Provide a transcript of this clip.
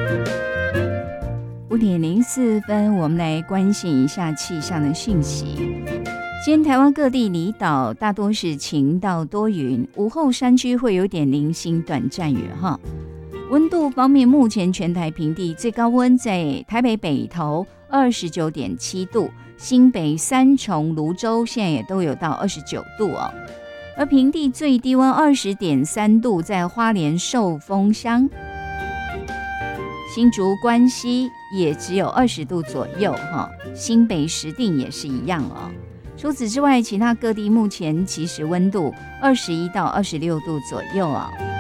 5:04，我们来关心一下气象的讯息。今天台湾各地离岛大多是晴到多云，午后山区会有点零星短暂雨哈。温度方面，目前全台平地最高温在台北北投29.7度，新北三重、芦洲现在也都有到29度哦。而平地最低温20.3度，在花莲寿丰乡。新竹关西也只有20度左右哈，新北石碇也是一样哦。除此之外，其他各地目前其实温度21到26度左右啊。